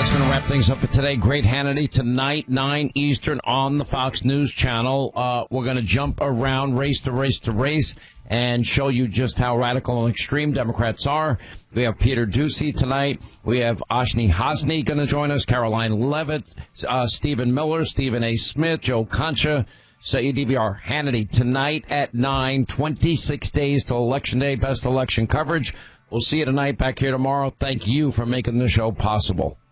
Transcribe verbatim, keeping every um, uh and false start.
That's going to wrap things up for today. Great Hannity tonight, nine Eastern on the Fox News Channel. Uh, we're going to jump around race to race to race and show you just how radical and extreme Democrats are. We have Peter Doocy tonight. We have Ashni Hasni going to join us, Caroline Levitt, uh, Stephen Miller, Stephen A. Smith, Joe Concha, Say D V R Hannity tonight at nine, twenty-six days till Election Day. Best election coverage. We'll see you tonight back here tomorrow. Thank you for making the show possible.